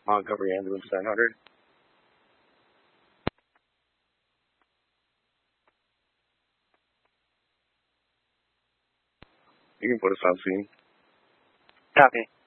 Montgomery Ambulance 900. You can put us on scene. Copy.